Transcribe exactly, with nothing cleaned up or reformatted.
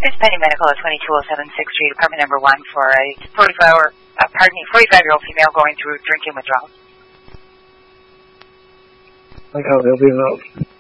It's Penny Medical at twenty-two oh seven sixth Street, apartment number one, for a forty-five hour, uh, pardon me, forty-five-year-old female going through drinking withdrawal. Like how they'll be involved.